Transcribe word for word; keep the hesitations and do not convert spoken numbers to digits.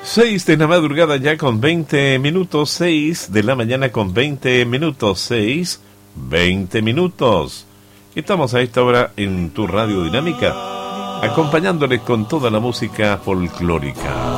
Seis de la madrugada ya con veinte minutos, seis de la mañana con veinte minutos, seis, veinte minutos. Estamos a esta hora en tu radio dinámica, acompañándoles con toda la música folclórica.